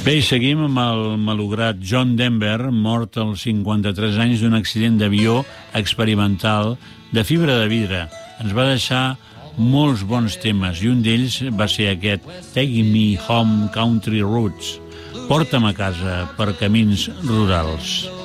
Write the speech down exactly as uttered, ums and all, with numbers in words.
Bé, i seguim amb el malograt John Denver, mort als cinquanta-tres anys d'un accident d'avió experimental de fibra de vidre. Ens va deixar molts bons temes i un d'ells va ser aquest Take Me Home Country Roads, porta'm a casa per camins rurals.